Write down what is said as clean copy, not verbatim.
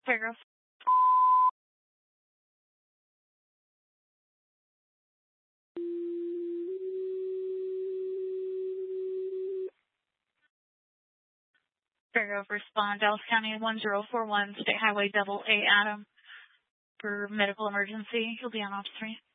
Paragraph. Paragraph, respond, Dallas County 1041, State Highway AA Adam, for medical emergency. He'll be on off 3.